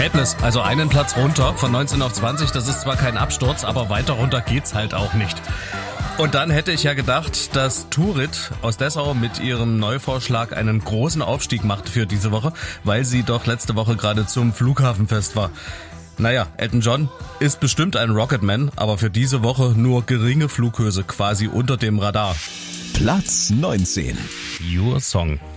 Helpless, also einen Platz runter von 19 auf 20, das ist zwar kein Absturz, aber weiter runter geht's halt auch nicht. Und dann hätte ich ja gedacht, dass Turit aus Dessau mit ihrem Neuvorschlag einen großen Aufstieg macht für diese Woche, weil sie doch letzte Woche gerade zum Flughafenfest war. Naja, Elton John ist bestimmt ein Rocketman, aber für diese Woche nur geringe Flughöhe, quasi unter dem Radar. Platz 19. Your Song.